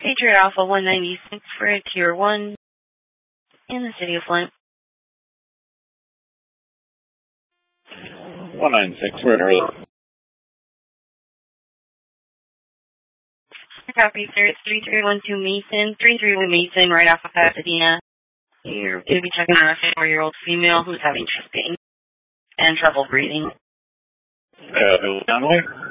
Patriot Alpha 196 for a Tier 1 in the city of Flint. 196, we're in early. Copy, sir. It's 3312 Mason. 331 Mason, right off of Pasadena. You're going to be checking on a 4-year-old female who's having chest pain and trouble breathing. Downway?